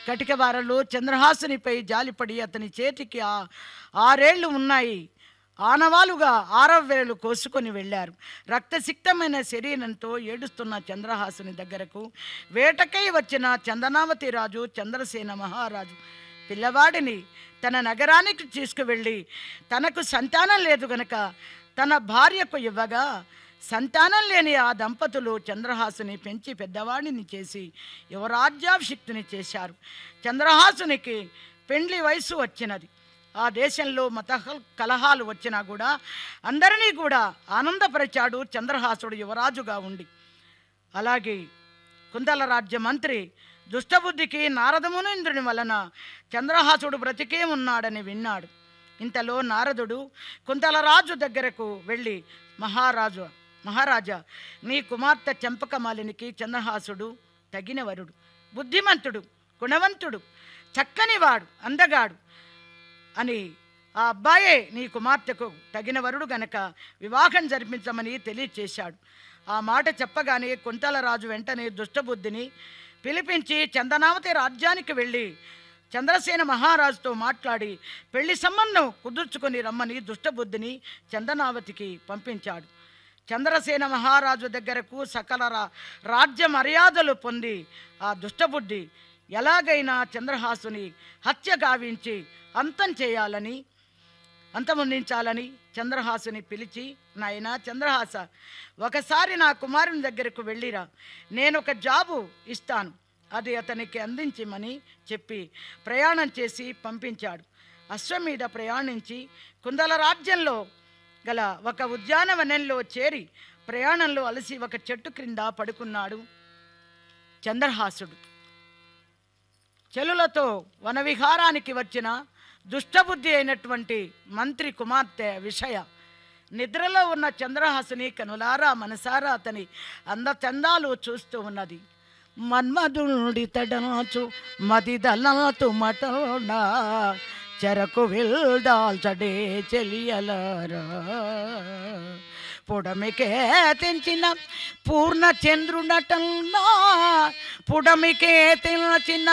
కటికవారలు చంద్రహాసునిపై జాలిపడి అతని చేతికి 6 ఏళ్ళు ఉన్నాయి ఆనవాలుగా 6వ వేలు కోసుకొని వెళ్ళారు. రక్తసిక్తమైన శరీరంతో ఏడుస్తున్న చంద్రహాసుని దగ్గరకు వేటకై వచ్చిన చందనావతి రాజు చంద్రసేన మహారాజు పిల్లవాడిని తన నగరానికి తీసుకువెళ్ళి తనకు సంతానం లేదు గనక తన భార్యకు ఇవ్వగా, సంతానం లేని ఆ దంపతులు చంద్రహాసుని పెంచి పెద్దవాడిని చేసి యువరాజ్యాభిషిక్తుని చేశారు. చంద్రహాసునికి పెండ్లి వయసు వచ్చినది. ఆ దేశంలో మత కలహాలు వచ్చినా కూడా అందరినీ కూడా ఆనందపరిచాడు చంద్రహాసుడు యువరాజుగా ఉండి. అలాగే కుందల రాజ్య మంత్రి దుష్టబుద్ధికి నారదమునీంద్రుని వలన చంద్రహాసుడు బ్రతికే ఉన్నాడని విన్నాడు. ఇంతలో నారదుడు కుంతలరాజు దగ్గరకు వెళ్ళి, మహారాజా, నీ కుమార్తె చంపకమాలినికి చంద్రహాసుడు తగిన వరుడు, బుద్ధిమంతుడు, గుణవంతుడు, చక్కనివాడు, అందగాడు అని ఆ అబ్బాయే నీ కుమార్తెకు తగిన వరుడు గనక వివాహం జరిపించమని తెలియచేశాడు. ఆ మాట చెప్పగానే కుంతలరాజు వెంటనే దుష్టబుద్ధిని పిలిపించి చందనావతి రాజ్యానికి వెళ్ళి చంద్రసేన మహారాజుతో మాట్లాడి పెళ్లి సంబంధం కుదుర్చుకొని రమ్మని దుష్టబుద్ధిని చందనావతికి పంపించాడు. చంద్రసేన మహారాజు దగ్గరకు సకల రాజ్య మర్యాదలు పొంది ఆ దుష్టబుద్ధి ఎలాగైనా చంద్రహాసుని హత్య గావించి అంతమొందించాలని చంద్రహాసుని పిలిచి, నాయనా చంద్రహాస, ఒకసారి నా కుమారుని దగ్గరకు వెళ్ళిరా, నేను ఒక జాబు ఇస్తాను, అది అతనికి అందించమని చెప్పి ప్రయాణం చేసి పంపించాడు. అశ్వం మీద ప్రయాణించి కుందల రాజ్యంలో గల ఒక ఉద్యానవనంలో చేరి ప్రయాణంలో అలసి ఒక చెట్టు క్రింద పడుకున్నాడు చంద్రహాసుడు. చెలులతో వనవిహారానికి వచ్చిన దుష్టబుద్ధి అయినటువంటి మంత్రి కుమార్తె విషయ నిద్రలో ఉన్న చంద్రహాసుని కనులారా మనసారా అతని అందచందాలు చూస్తూ ఉన్నది. మన్మధుడి తడనాచు మదిదలతు మటనా చెరకు విల్దాల్చడే చెలియలరా, పుడమికే తెంచిన పూర్ణ చంద్రుడటన్నా, పుడమికే తెంచిన